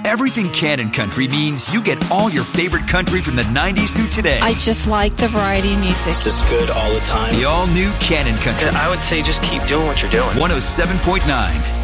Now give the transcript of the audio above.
Everything Cannon Country means you get all your favorite country from the 90s through today. I just like the variety of music. It's just good all the time. The all-new Cannon Country. I would say just keep doing what you're doing. 107.9